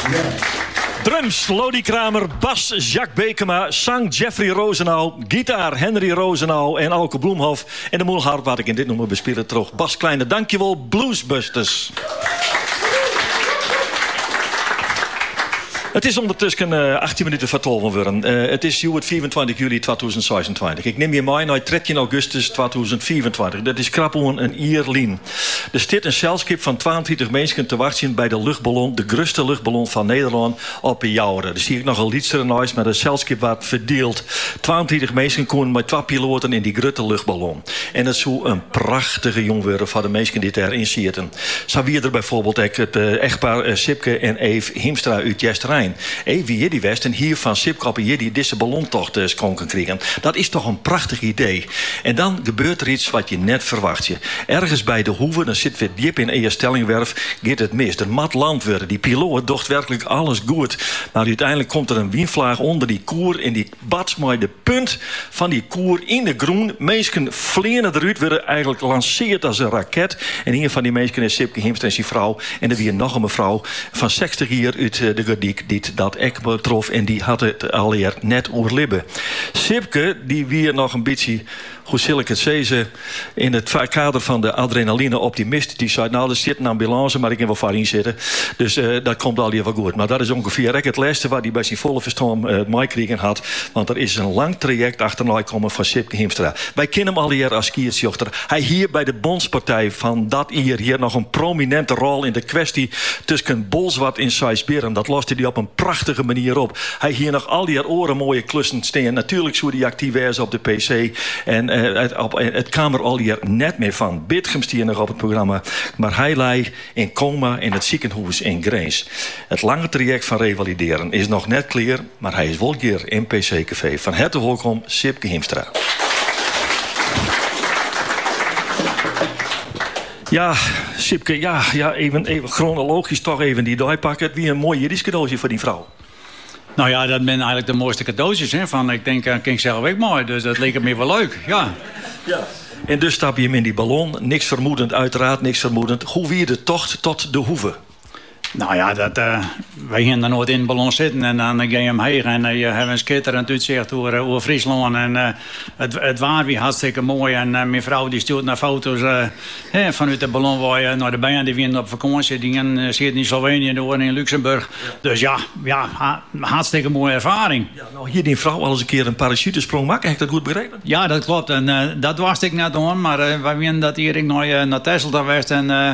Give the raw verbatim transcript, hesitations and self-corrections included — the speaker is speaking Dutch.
Drums, Lodi Kramer. Bas, Jacques Bekema. Zang, Jeffrey Rozenau. Gitaar, Henry Rozenau en Alke Bloemhof. En de moelhard wat ik in dit nummer bespelen terug. Bas Kleine, dankjewel. Bluesbusters. Het is ondertussen uh, achttien minuten voor twaalf geworden. Uh, het is vierentwintig juli tweeduizend zesentwintig. Ik neem je mee naar dertien augustus tweeduizend vierentwintig. Dat is krap om een ierlien. Er staat een zeilschip van tweeëntwintig mensen te wachten bij de luchtballon, de grootste luchtballon van Nederland, op Jouren. Er zie ik nog een liedste huis met een zeilschip wat verdeeld. tweeëntwintig mensen konden met twee piloten in die grote luchtballon. En het zou een prachtige jong worden voor de mensen die daarin zitten. Zo wie er bijvoorbeeld het uh, echtpaar uh, Sipke en Eve Hiemstra uit Jesterijn. Even hier die West en hier van Sipkop hier die deze ballontocht uh, konken kriegen. Dat is toch een prachtig idee. En dan gebeurt er iets wat je net verwacht. Je. Ergens bij de hoeve, dan zit weer diep in Eer Stellingwerf, gaat het mis. Er mat land worden. Die piloot docht werkelijk alles goed. Maar uiteindelijk komt er een wienvlaag onder die koer en die bats maar de punt van die koer in de groen. Mensen vliegen eruit, worden eigenlijk gelanceerd als een raket. En een van die mensen is Sipke Hiemstra en zijn vrouw. En er weer nog een mevrouw van zestig jaar uit uh, de Gordiek die dat ik betrof en die had het alweer net oerlibben. Sipke, die weer nog een beetje, hoe zal ik het zeggen, in het kader van de adrenaline optimist, die zei, nou, er zit een ambulance, maar ik kan wel voorin zitten. Dus uh, dat komt alweer wel goed. Maar dat is ongeveer het laatste wat hij bij zijn volle verstand uh, meekregen had. Want er is een lang traject achterna komen van Sipke Hiemstra. Wij kennen hem alweer als skiersjochter. Hij hier bij de bondspartij van dat hier, hier nog een prominente rol in de kwestie tussen Bolsward en Sijsberen. Dat loste hij op een prachtige manier op. Hij hier nog al die oren mooie klussen staan. Natuurlijk zou hij actief zijn op de P C. En uh, het, op, het kwam er al hier net meer van. Bitgem stier nog op het programma. Maar hij lei in coma in het ziekenhuis in Greens. Het lange traject van revalideren is nog net klaar. Maar hij is wel hier in P C-café. Van harte welkom, Sipke Hiemstra. Ja, Sipke, ja, ja even, even chronologisch toch even die die pakken. Wie een mooi Jiddisch cadeautje voor die vrouw. Nou ja, dat zijn eigenlijk de mooiste cadeautjes. Hè? Van, ik denk, uh, ik zelf ook mooi. Dus dat leek het me wel leuk, ja. Ja. En dus stap je hem in die ballon. Niks vermoedend, uiteraard niks vermoedend. Hoe wie de tocht tot de hoeve? Nou ja, dat, uh, wij gingen dan nooit in de ballon zitten en dan uh, ging je hem heen en uh, je hebt een schitterend uitzicht over, uh, over Friesland en uh, het, het waar weer hartstikke mooi en uh, mijn vrouw die stuurt naar foto's uh, hè, vanuit de ballon waar je naar de band die winnen op vakantie, die gaan, uh, zitten in Slovenië en door in Luxemburg. Ja. Dus ja, ja ha, hartstikke mooie ervaring. Ja, nou, hier die vrouw al eens een keer een parachutesprong maken, heb ik dat goed begrepen? Ja, dat klopt en uh, dat was ik net aan, maar uh, wij winnen dat hier ik naar, uh, naar Texel geweest en uh,